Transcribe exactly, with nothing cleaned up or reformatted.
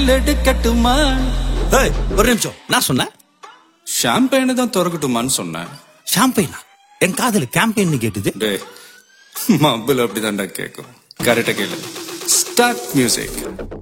எடுக்கட்டுமா? ஏய், ஒரு நிமிஷம். நான் சொன்னேன் ஷாம்பெயினை தான் திறக்கட்டுமான்னு சொன்னேன். ஷாம்பெயினா? என் காதல கேம்பெயின் கேட்டுது. டேய், மப்பிள் அப்படிதான்டா கேட்கும். கரெக்டா கேளு. Start music.